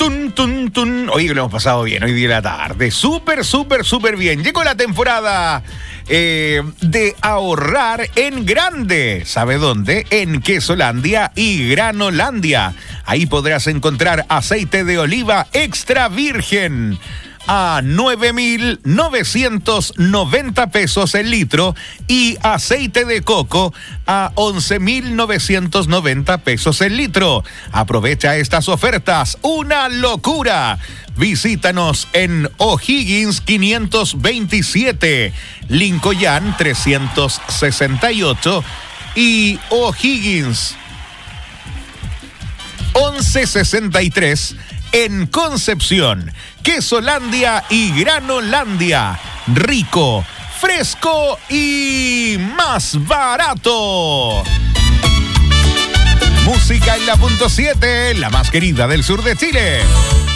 tun, tun, tun. Oye, que lo hemos pasado bien hoy día de la tarde. Súper bien. Llegó la temporada de ahorrar en grande. ¿Sabe dónde? En Quesolandia y Granolandia. Ahí podrás encontrar aceite de oliva extra virgen a 9.990 pesos el litro y aceite de coco a 11.990 pesos el litro. Aprovecha estas ofertas, una locura. Visítanos en O'Higgins 527, Lincoln 368 y O'Higgins 1163 en Concepción. Quesolandia y Granolandia. Rico, fresco y más barato. Música en la .7, la más querida del sur de Chile.